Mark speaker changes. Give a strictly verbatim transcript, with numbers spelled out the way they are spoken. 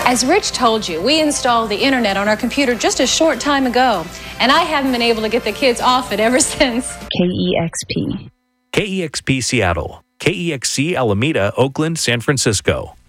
Speaker 1: As Rich told you, we installed the internet on our computer just a short time ago, and I haven't been able to get the kids off it ever since.
Speaker 2: K E X P.
Speaker 3: K E X P Seattle. K E X C Alameda, Oakland, San Francisco.